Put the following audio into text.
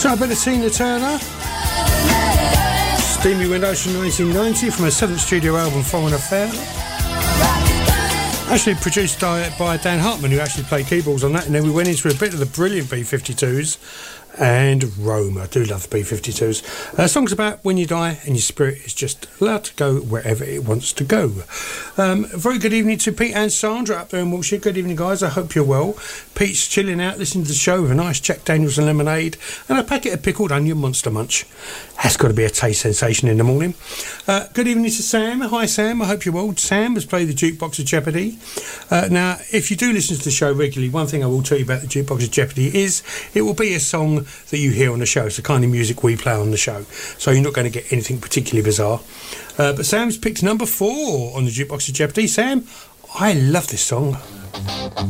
So a bit of Tina Turner, Steamy Windows from 1990 from her 7th studio album Foreign Affair. Actually produced by Dan Hartman, who actually played keyboards on that, and then we went into a bit of the brilliant B-52s and Rome. I do love the B-52s. Songs about when you die and your spirit is just allowed to go wherever it wants to go. Very good evening to Pete and Sandra up there in Wiltshire. Good evening, guys. I hope you're well. Pete's chilling out, listening to the show with a nice Jack Daniels and lemonade and a packet of pickled onion Monster Munch. That's got to be a taste sensation in the morning. Good evening to Sam. Hi, Sam. I hope you're well. Sam has played the Jukebox of Jeopardy. Now, if you do listen to the show regularly, one thing I will tell you about the Jukebox of Jeopardy is it will be a song that you hear on the show. It's the kind of music we play on the show, so you're not going to get anything particularly bizarre. But Sam's picked number 4 on the Jukebox of Jeopardy. Sam, I love this song.